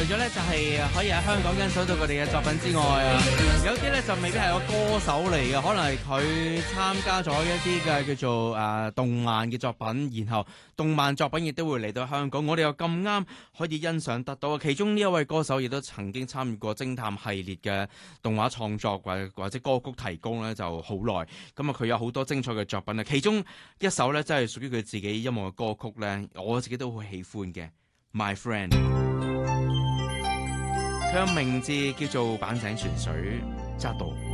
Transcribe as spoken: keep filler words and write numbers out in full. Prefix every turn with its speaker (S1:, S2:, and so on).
S1: 咗咧就係可以喺香港欣賞到佢哋嘅作品之外啊，有啲咧就未必係個歌手嚟嘅，可能係佢參加咗一啲嘅叫做誒、呃、動漫嘅作品，然後動漫作品亦都會嚟到香港，我哋又咁啱可以欣賞得到。其中呢一位歌手亦都曾經參與過偵探系列嘅動畫創作或者或者歌曲提供咧就好耐，咁啊佢有好多精彩嘅作品啊，其中一首咧真係屬於佢自己音樂嘅歌曲咧，我自己都好喜歡嘅 My Friend。佢嘅名字叫做坂井泉水揸道。